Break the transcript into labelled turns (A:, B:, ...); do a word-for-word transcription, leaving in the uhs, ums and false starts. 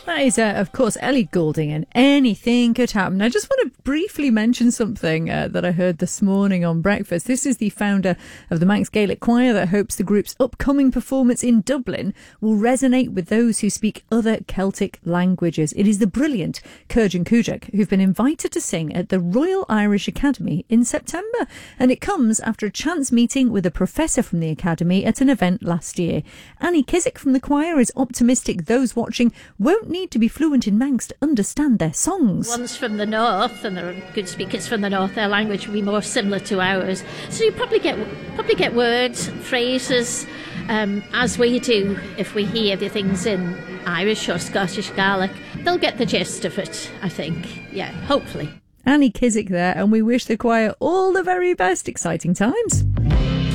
A: That is, uh, of course, Ellie Goulding, and anything could happen. I just want to briefly mention something uh, that I heard this morning on breakfast. This is the founder of the Manx Gaelic Choir that hopes the group's upcoming performance in Dublin will resonate with those who speak other Celtic languages. It is the brilliant Kurjan Kujak who've been invited to sing at the Royal Irish Academy in September. And it comes after a chance meeting with a professor from the Academy at an event last year. Annie Kizik from the choir is optimistic those watching won't need to be fluent in Manx to understand their songs.
B: One's from the north, and there are good speakers from the north. Their language will be more similar to ours, so you probably get probably get words, phrases, um, as we do if we hear the things in Irish or Scottish Gaelic. They'll get the gist of it, I think. Yeah, hopefully.
A: Annie Kizik there, and we wish the choir all the very best. Exciting times.